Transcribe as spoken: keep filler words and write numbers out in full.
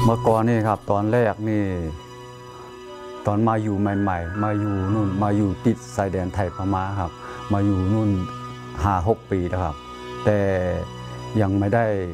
เมื่อก่อนนี่ครับตอนแรกนี่ตอนมาอยู่ใหม่ๆมาอยู่นู่นมาอยู่ติดชายแดนไทยพม่าครับมาอยู่นู่นห้าหกปีนะครับแต่ยังไม่ได้